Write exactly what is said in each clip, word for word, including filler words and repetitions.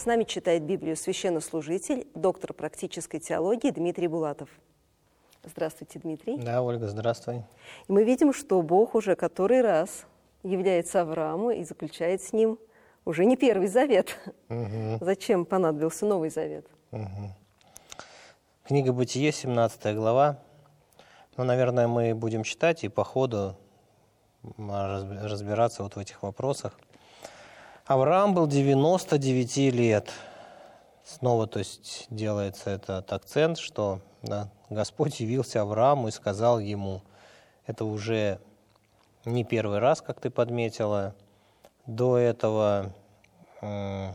С нами читает Библию священнослужитель, доктор практической теологии Дмитрий Булатов. Здравствуйте, Дмитрий. Да, Ольга, здравствуй. И мы видим, что Бог уже который раз является Аврааму и заключает с ним уже не Первый Завет. Угу. Зачем понадобился Новый Завет? Угу. Книга Бытие, семнадцатая глава. Ну, наверное, мы будем читать и по ходу разбираться вот в этих вопросах. Авраам был девяноста девяти лет. Снова, то есть, делается этот акцент, что да, Господь явился Аврааму и сказал ему. Это уже не первый раз, как ты подметила. До этого э,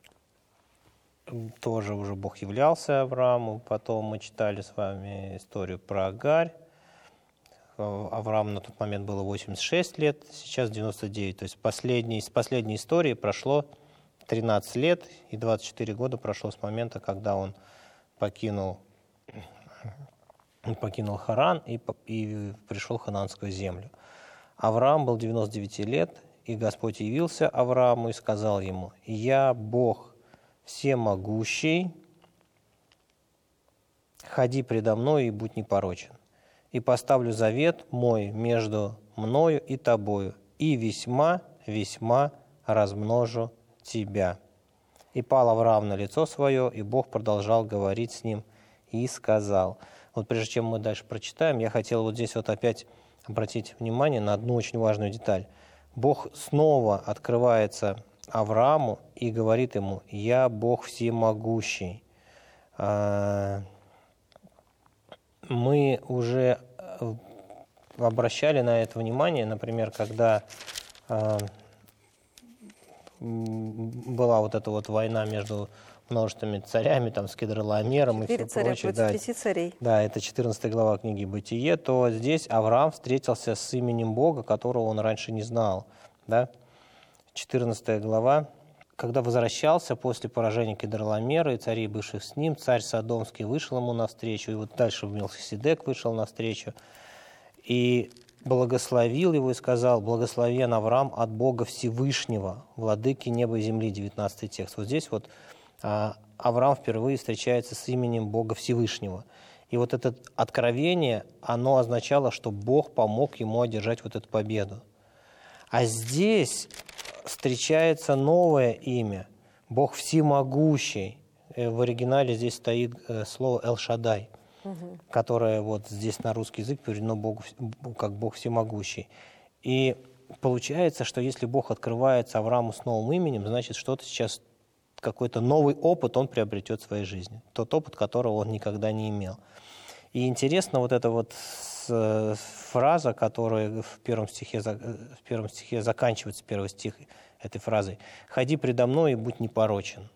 тоже уже Бог являлся Аврааму. Потом мы читали с вами историю про Агарь. Аврааму на тот момент было восемьдесят шесть лет, сейчас девяносто девять. То есть последней, с последней истории прошло тринадцать лет, и двадцать четыре года прошло с момента, когда он покинул, покинул Харан и, и пришел в Ханаанскую землю. Авраам был девяноста девяти лет, и Господь явился Аврааму и сказал ему: «Я Бог всемогущий, ходи предо мной и будь непорочен. И поставлю завет мой между мною и тобою, и весьма, весьма размножу тебя». И пал Авраам на лицо свое, и Бог продолжал говорить с ним и сказал. Вот прежде чем мы дальше прочитаем, я хотел вот здесь вот опять обратить внимание на одну очень важную деталь. Бог снова открывается Аврааму и говорит ему: «Я Бог всемогущий». Мы уже обращали на это внимание, например, когда э, была вот эта вот война между множественными царями, там, с Кедорлаомером и все царя прочее. против Да, пяти царей. Да, это четырнадцатая глава книги Бытие, то здесь Авраам встретился с именем Бога, которого он раньше не знал. Да? четырнадцатая глава. Когда возвращался после поражения Кедорлаомера и царей, бывших с ним, царь Содомский вышел ему навстречу, и вот дальше Мелхиседек вышел навстречу, и благословил его и сказал: «Благословен Авраам от Бога Всевышнего, владыки неба и земли». девятнадцатый текст. Вот здесь вот а, Авраам впервые встречается с именем Бога Всевышнего. И вот это откровение, оно означало, что Бог помог ему одержать вот эту победу. А здесь встречается новое имя, Бог Всемогущий. В оригинале здесь стоит слово «Эл-Шадай», угу. которое вот здесь на русский язык переведено Бог, как Бог Всемогущий. И получается, что если Бог открывается Аврааму с новым именем, значит, что-то сейчас, какой-то новый опыт он приобретет в своей жизни. Тот опыт, которого он никогда не имел. И интересно вот эта вот фраза, которая в первом стихе, в первом стихе заканчивается, первый стих этой фразой: «Ходи предо мной и будь непорочен».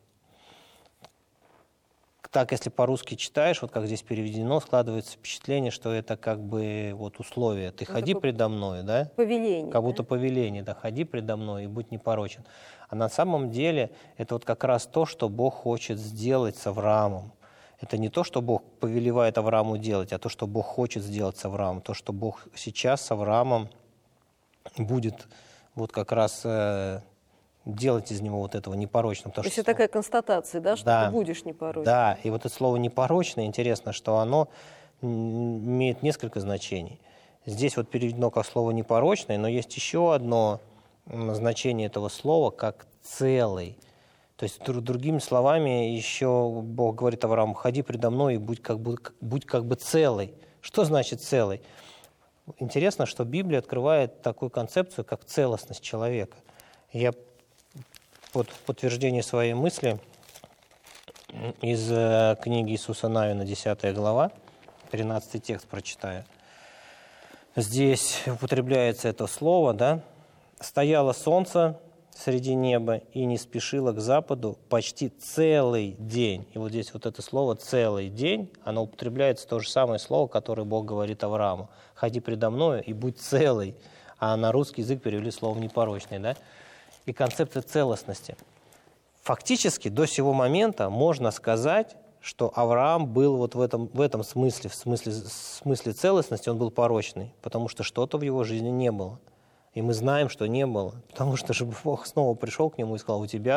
Так, если по-русски читаешь, вот как здесь переведено, складывается впечатление, что это как бы вот условие. Ты ну, ходи предо мной, да? Повеление. Как будто да? повеление, да, ходи предо мной и будь непорочен. А на самом деле это вот как раз то, что Бог хочет сделать с Авраамом. Это не то, что Бог повелевает Аврааму делать, а то, что Бог хочет сделать с Авраамом. То, что Бог сейчас с Авраамом будет вот как раз э, делать из него вот этого непорочного. То есть это такая констатация, да, что да, ты будешь непорочным. Да, и вот это слово «непорочное», интересно, что оно имеет несколько значений. Здесь вот переведено как слово «непорочное», но есть еще одно значение этого слова, как «целый». То есть, другими словами, еще Бог говорит Аврааму: «Ходи предо мной и будь как бы, будь как бы целый». Что значит целый? Интересно, что Библия открывает такую концепцию, как целостность человека. Я вот в подтверждение своей мысли из книги Иисуса Навина, десятая глава, тринадцатый текст прочитаю. Здесь употребляется это слово, да? «Стояло солнце среди неба и не спешило к западу почти целый день». И вот здесь вот это слово «целый день», оно употребляется то же самое слово, которое Бог говорит Аврааму: «Ходи предо мною и будь целый». А на русский язык перевели словом «непорочный». Да? И концепция целостности. Фактически до сего момента можно сказать, что Авраам был вот в этом, в этом смысле, в смысле, в смысле целостности, он был порочный, потому что что-то в его жизни не было. И мы знаем, что не было, потому что же Бог снова пришел к нему и сказал: у тебя